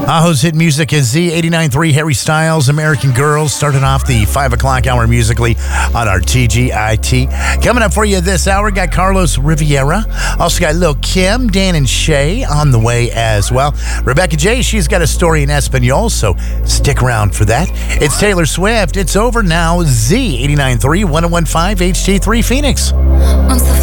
Aho's hit music is Z89.3. Harry Styles, American Girl, started off the 5 o'clock hour musically on our TGIT. Coming up for you this hour, got Carlos Rivera. Also got Lil Kim, Dan and Shay on the way as well. Rebecca J, she's got a story in Espanol, so stick around for that. It's Taylor Swift. It's over now. Z89.3, 101.5 HD3 Phoenix.